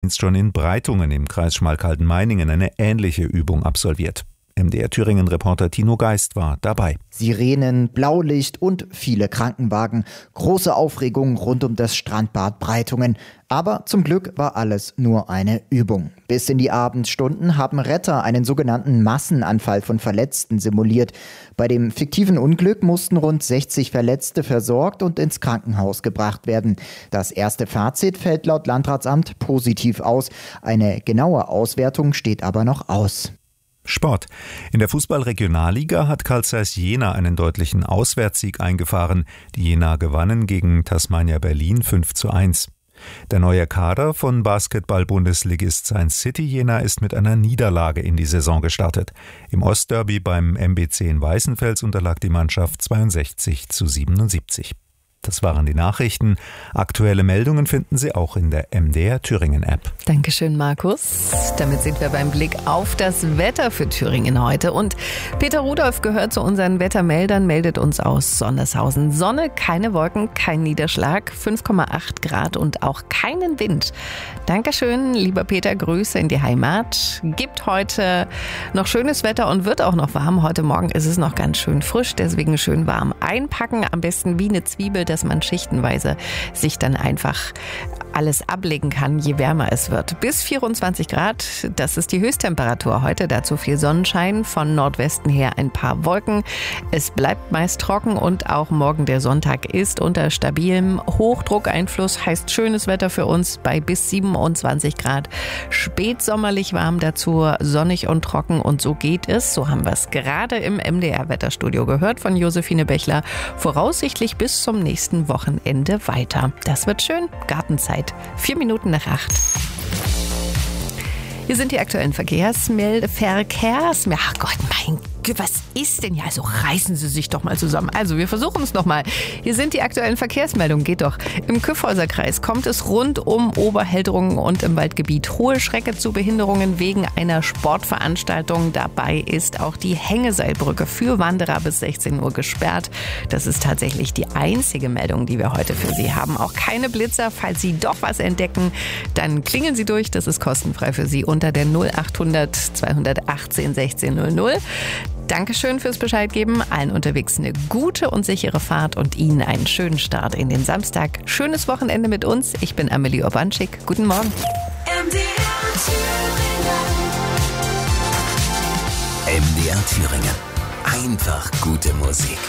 schon in Breitungen im Kreis Schmalkalden-Meiningen eine ähnliche Übung absolviert. MDR Thüringen-Reporter Tino Geist war dabei. Sirenen, Blaulicht und viele Krankenwagen. Große Aufregung rund um das Strandbad Breitungen. Aber zum Glück war alles nur eine Übung. Bis in die Abendstunden haben Retter einen sogenannten Massenanfall von Verletzten simuliert. Bei dem fiktiven Unglück mussten rund 60 Verletzte versorgt und ins Krankenhaus gebracht werden. Das erste Fazit fällt laut Landratsamt positiv aus. Eine genaue Auswertung steht aber noch aus. Sport. In der Fußball-Regionalliga hat Carl Zeiss Jena einen deutlichen Auswärtssieg eingefahren. Die Jena gewannen gegen Tasmania Berlin 5:1. Der neue Kader von Basketball-Bundesligist Science City Jena ist mit einer Niederlage in die Saison gestartet. Im Ostderby beim MBC in Weißenfels unterlag die Mannschaft 62:77. Das waren die Nachrichten. Aktuelle Meldungen finden Sie auch in der MDR Thüringen-App. Dankeschön, Markus. Damit sind wir beim Blick auf das Wetter für Thüringen heute. Und Peter Rudolph gehört zu unseren Wettermeldern, meldet uns aus Sondershausen. Sonne, keine Wolken, kein Niederschlag, 5,8 Grad und auch keinen Wind. Dankeschön, lieber Peter, Grüße in die Heimat. Gibt heute noch schönes Wetter und wird auch noch warm. Heute Morgen ist es noch ganz schön frisch, deswegen schön warm einpacken. Am besten wie eine Zwiebel, dass man schichtenweise sich dann einfach alles ablegen kann, je wärmer es wird. Bis 24 Grad, das ist die Höchsttemperatur heute. Dazu viel Sonnenschein, von Nordwesten her ein paar Wolken. Es bleibt meist trocken und auch morgen der Sonntag ist unter stabilem Hochdruckeinfluss. Heißt schönes Wetter für uns bei bis 27 Grad. Spätsommerlich warm dazu, sonnig und trocken und so geht es. So haben wir es gerade im MDR-Wetterstudio gehört von Josephine Bechler. Voraussichtlich bis zum nächsten Wochenende weiter. Das wird schön. Gartenzeit. 7:04. Hier sind die aktuellen Ach Gott, mein Gott, was ist denn hier? Also reißen Sie sich doch mal zusammen. Also wir versuchen es nochmal. Hier sind die aktuellen Verkehrsmeldungen. Geht doch. Im Kyffhäuserkreis kommt es rund um Oberheldrungen und im Waldgebiet hohe Schrecke zu Behinderungen wegen einer Sportveranstaltung. Dabei ist auch die Hängeseilbrücke für Wanderer bis 16 Uhr gesperrt. Das ist tatsächlich die einzige Meldung, die wir heute für Sie haben. Auch keine Blitzer. Falls Sie doch was entdecken, dann klingeln Sie durch. Das ist kostenfrei für Sie unter der 0800 218 1600. Dankeschön fürs Bescheidgeben. Allen unterwegs eine gute und sichere Fahrt und Ihnen einen schönen Start in den Samstag. Schönes Wochenende mit uns. Ich bin Amelie Urbanschik. Guten Morgen. MDR Thüringen. Einfach gute Musik.